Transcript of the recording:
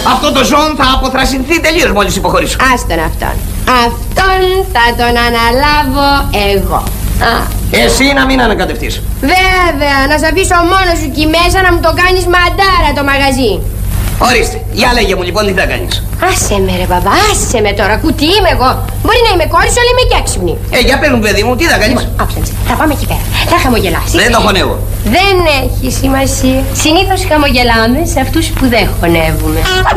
Αυτό το ζώο θα αποθρασινθεί τελείως μόλις υποχωρήσω. Άστον αυτόν. Αυτόν θα τον αναλάβω εγώ. Εσύ να μην ανακατευτείς. Βέβαια, να σε αφήσω μόνος σου εκεί μέσα να μου το κάνεις μαντάρα το μαγαζί. Ορίστε, για λέγε μου λοιπόν τι θα κάνεις. Άσε με ρε μπαμπά, άσε με τώρα, κουτί είμαι εγώ. Μπορεί να είμαι κόρη σου, αλλά είμαι και έξυπνη. Για πες μου παιδί μου, τι θα κάνεις. Άψανσε, θα πάμε εκεί πέρα, θα χαμογελάσεις. Δεν το χωνεύω. Δεν έχει σημασία. Συνήθως χαμογελάμε σε αυτούς που δεν χωνεύουμε.